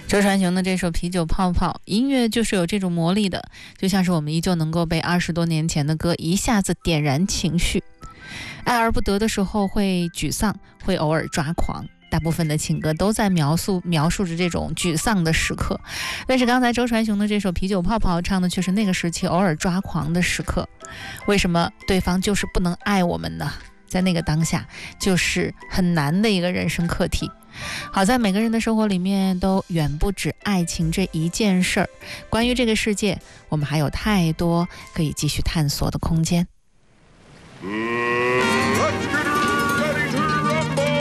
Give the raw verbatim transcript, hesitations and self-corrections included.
周传雄的这首《啤酒泡泡》，音乐就是有这种魔力的，就像是我们依旧能够被二十多年前的歌一下子点燃情绪。爱而不得的时候会沮丧，会偶尔抓狂，大部分的情歌都在描述描述着这种沮丧的时刻。但是刚才周传雄的这首《啤酒泡泡》唱的却是那个时期偶尔抓狂的时刻。为什么对方就是不能爱我们呢？在那个当下就是很难的一个人生课题。好在每个人的生活里面都远不止爱情这一件事儿，关于这个世界我们还有太多可以继续探索的空间。嗯